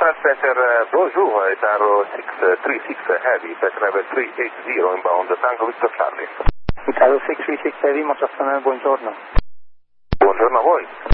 Peter, bonjour, Italo 636 Heavy, Peter Level 380 inbound, Tango Victor Charlie. Italo 636 Heavy, Mozzafone, buongiorno. Buongiorno a voi.